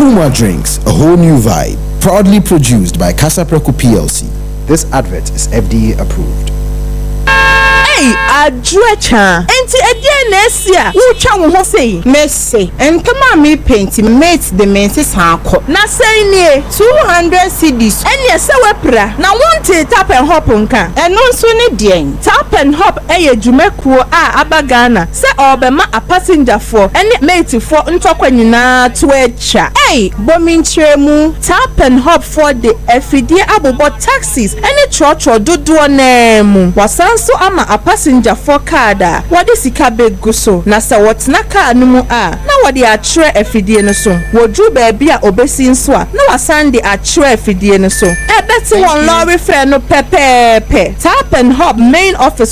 Puma Drinks, a whole new vibe. Proudly produced by Casa Preco PLC. This advert is FDA approved. Hey, Adrecha. Enti edie na esia. Wo twa wo ho sei. Mercy. Entoma me paint mate the menses hanko. Na sei nie 200 cedis. Ene se wepra. Na wonte tap and hop nka. Eno nso ne den. Tap and hop eye dwumekuo a abagana. Se obema a passenger for ene mate for ntokwa nyina to echa. Hey, bomintremu. Tap and hop for the FD abobo taxis. Ene chocho dodo na mu. Wasanso ama a passenger for kada. Wadi sika begu so. Na sa watna ka numu a. Na wadi atre FD no so. Wodru baby a obesi nso a. Na wasande atre FD no so. Ebeti won lorry fare no pepepe. Tap and hop main office